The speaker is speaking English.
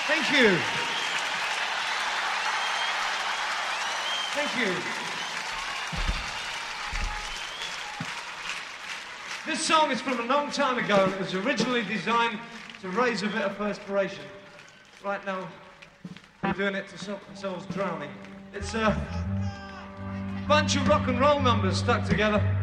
Thank you. Thank you. This song is from a long time ago, and it was originally designed to raise a bit of perspiration. Right now, we're doing it to stop ourselves drowning. It's a bunch of rock and roll numbers stuck together.